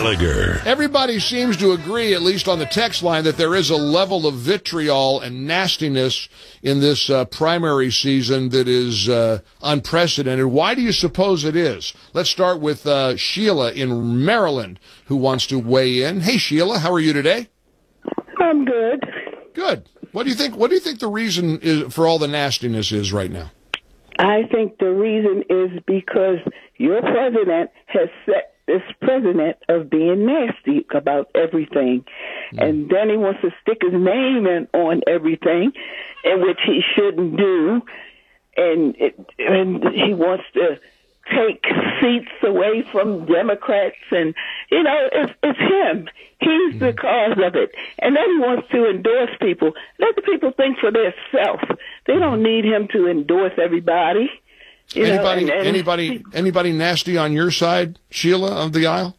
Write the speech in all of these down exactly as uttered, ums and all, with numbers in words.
Gallagher. Everybody seems to agree, at least on the text line, that there is a level of vitriol and nastiness in this uh, primary season that is uh, unprecedented. Why do you suppose it is? Let's start with uh, Sheila in Maryland, who wants to weigh in. Hey, Sheila, how are you today? I'm good. Good. What do you think? What do you think the reason is for all the nastiness is right now? I think the reason is because your president has set this precedent of being nasty about everything. Mm. And then he wants to stick his name in on everything, in which he shouldn't do. And, it, and he wants to take seats away from Democrats. And, you know, it's, it's him. He's mm. the cause of it. And then he wants to endorse people. Let the people think for themselves. They don't need him to endorse everybody. You anybody, know, and, and anybody, anybody nasty on your side, Sheila, of the aisle?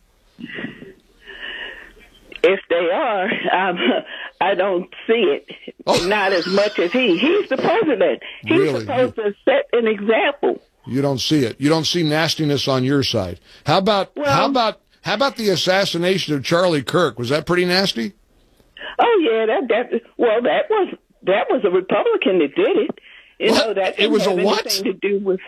If they are, um, I don't see it. Oh. Not as much as he. He's the president. He's really? supposed to set an example. You don't see it. You don't see nastiness on your side. How about well, how about how about the assassination of Charlie Kirk? Was that pretty nasty? Oh yeah, that that well that was that was a Republican that did it. You what? know that didn't it was have a what? anything to do with,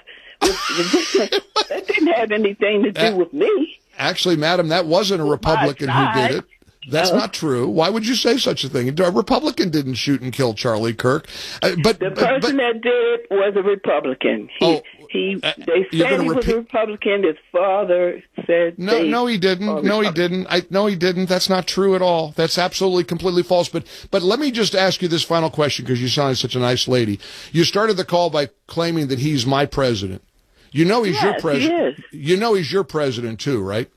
with that didn't have anything to do uh, with me. Actually, madam, that wasn't a Republican who did it. That's uh, not true. Why would you say such a thing? A Republican didn't shoot and kill Charlie Kirk. Uh, but the but, person but, that did it was a Republican. He, oh, he uh, they said he was repeat- a Republican. His father said no, no, he didn't. No, he didn't. I no, he didn't. That's not true at all. That's absolutely completely false. But but let me just ask you this final question because you sound like such a nice lady. You started the call by claiming that he's my president. You know he's yes, your president. He is. You know he's your president too, right?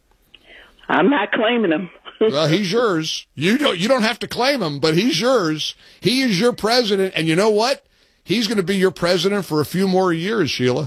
I'm not claiming him. Well, he's yours. You don't. You don't have to claim him, but he's yours. He is your president, and you know what? He's going to be your president for a few more years, Sheila.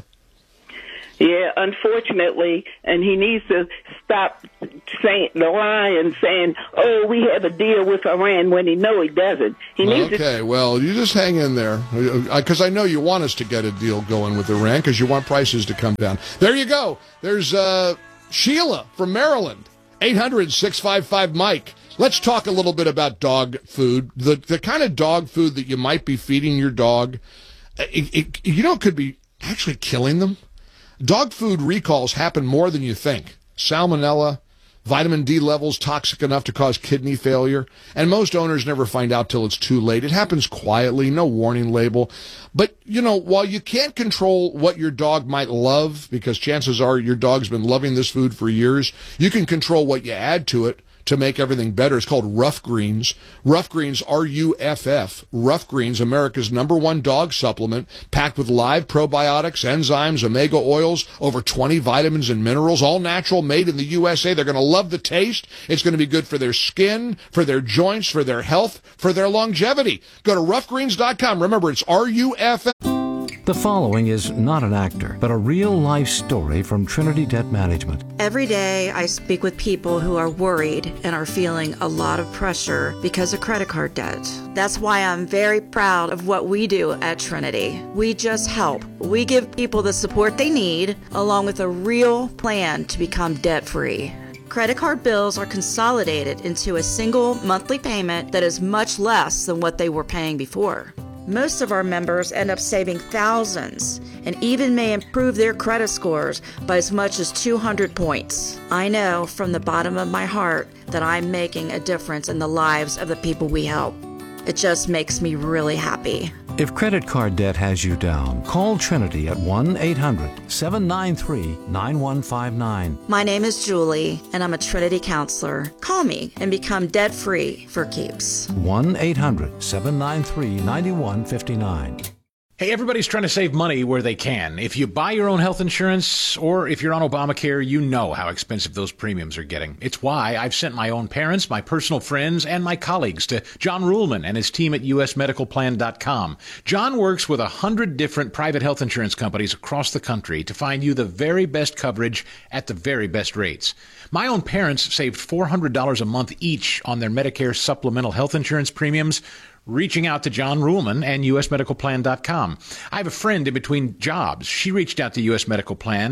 Yeah, unfortunately, and he needs to stop saying the lying, saying, "Oh, we have a deal with Iran," when he know he doesn't. He needs okay, to- well, you just hang in there, because I know you want us to get a deal going with Iran, because you want prices to come down. There you go. There's uh, Sheila from Maryland. eight hundred, six five five, Mike. Let's talk a little bit about dog food. The the kind of dog food that you might be feeding your dog, it, it, you know, it could be actually killing them. Dog food recalls happen more than you think. Salmonella, vitamin D levels toxic enough to cause kidney failure, and most owners never find out till it's too late. It happens quietly, no warning label. But, you know, while you can't control what your dog might love, because chances are your dog's been loving this food for years, you can control what you add to it to make everything better. It's called Rough Greens. Rough Greens, R U F F. Rough Greens, America's number one dog supplement, packed with live probiotics, enzymes, omega oils, over twenty vitamins and minerals, all natural, made in the U S A. They're going to love the taste. It's going to be good for their skin, for their joints, for their health, for their longevity. Go to rough greens dot com. Remember, it's R U F F. The following is not an actor, but a real-life story from Trinity Debt Management. Every day I speak with people who are worried and are feeling a lot of pressure because of credit card debt. That's why I'm very proud of what we do at Trinity. We just help. We give people the support they need, along with a real plan to become debt-free. Credit card bills are consolidated into a single monthly payment that is much less than what they were paying before. Most of our members end up saving thousands and even may improve their credit scores by as much as two hundred points. I know from the bottom of my heart that I'm making a difference in the lives of the people we help. It just makes me really happy. If credit card debt has you down, call Trinity at one eight hundred, seven nine three, nine one five nine. My name is Julie, and I'm a Trinity counselor. Call me and become debt-free for keeps. one eight hundred, seven nine three, nine one five nine. Hey, everybody's trying to save money where they can. If you buy your own health insurance or if you're on Obamacare, you know how expensive those premiums are getting. It's why I've sent my own parents, my personal friends, and my colleagues to John Ruhlman and his team at U S medical plan dot com. John works with a hundred different private health insurance companies across the country to find you the very best coverage at the very best rates. My own parents saved four hundred dollars a month each on their Medicare supplemental health insurance premiums, reaching out to John Ruhlman and U S medical plan dot com. I have a friend in between jobs. She reached out to U S Medical Plan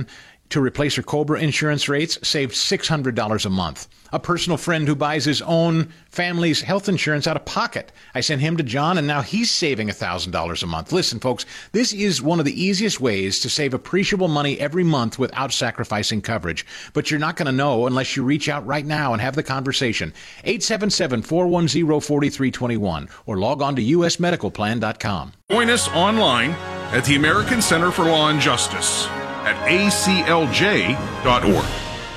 to replace her COBRA insurance rates saved six hundred dollars a month. A personal friend who buys his own family's health insurance out of pocket. I sent him to John, and now he's saving one thousand dollars a month. Listen, folks, this is one of the easiest ways to save appreciable money every month without sacrificing coverage. But you're not going to know unless you reach out right now and have the conversation. eight seven seven, four one zero, four three two one or log on to u s medical plan dot com. Join us online at the American Center for Law and Justice at a c l j dot org.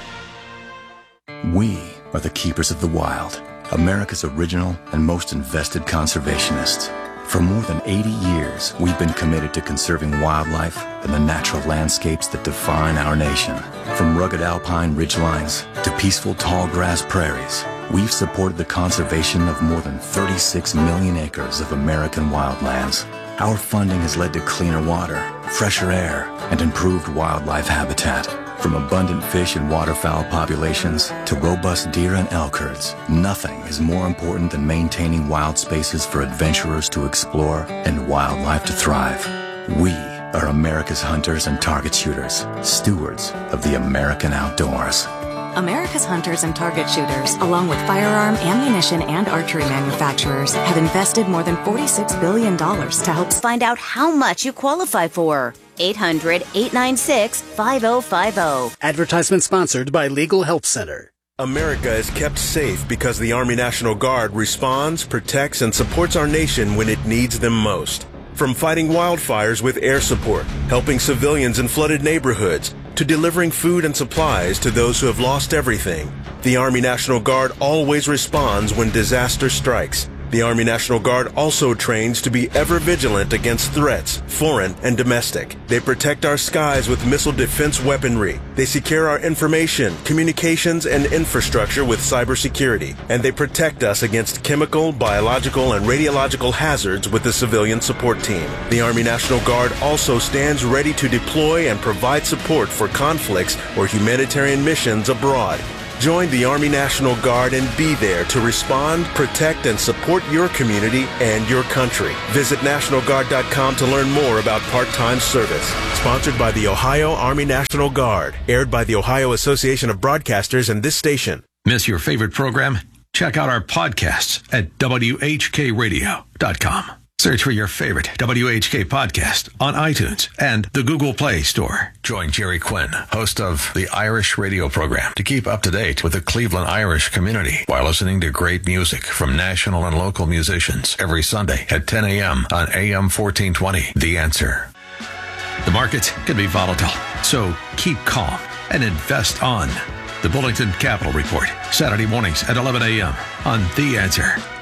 We are the keepers of the wild, America's original and most invested conservationists. For more than eighty years, we've been committed to conserving wildlife and the natural landscapes that define our nation. From rugged alpine ridgelines to peaceful tall grass prairies, we've supported the conservation of more than thirty-six million acres of American wildlands. Our funding has led to cleaner water, fresher air, and improved wildlife habitat. From abundant fish and waterfowl populations to robust deer and elk herds, nothing is more important than maintaining wild spaces for adventurers to explore and wildlife to thrive. We are America's hunters and target shooters, stewards of the American outdoors. America's hunters and target shooters, along with firearm, ammunition, and archery manufacturers, have invested more than forty-six billion dollars to help find out how much you qualify for. eight hundred, eight nine six, five oh five oh. Advertisement sponsored by Legal Help Center. America is kept safe because the Army National Guard responds, protects, and supports our nation when it needs them most. From fighting wildfires with air support, helping civilians in flooded neighborhoods, to delivering food and supplies to those who have lost everything, the Army National Guard always responds when disaster strikes. The Army National Guard also trains to be ever vigilant against threats, foreign and domestic. They protect our skies with missile defense weaponry. They secure our information, communications, and infrastructure with cybersecurity. And they protect us against chemical, biological, and radiological hazards with the civilian support team. The Army National Guard also stands ready to deploy and provide support for conflicts or humanitarian missions abroad. Join the Army National Guard and be there to respond, protect, and support your community and your country. Visit National Guard dot com to learn more about part-time service. Sponsored by the Ohio Army National Guard. Aired by the Ohio Association of Broadcasters and this station. Miss your favorite program? Check out our podcasts at w h k radio dot com. Search for your favorite W H K podcast on iTunes and the Google Play Store. Join Jerry Quinn, host of the Irish radio program, to keep up to date with the Cleveland Irish community while listening to great music from national and local musicians every Sunday at ten a.m. on A M fourteen twenty. The Answer. The market can be volatile, so keep calm and invest on the Bullington Capital Report, Saturday mornings at eleven a.m. on The Answer.